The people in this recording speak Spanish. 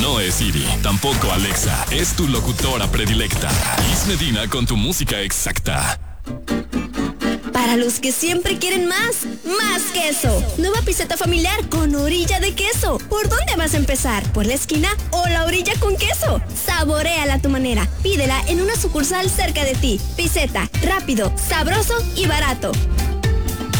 No es Siri, tampoco Alexa, es tu locutora predilecta. Liz Medina con tu música exacta. Para los que siempre quieren más queso. Nueva piseta familiar con orilla de queso. ¿Por dónde vas a empezar? ¿Por la esquina o la orilla con queso? Saboréala a tu manera. Pídela en una sucursal cerca de ti. Piseta, rápido, sabroso y barato.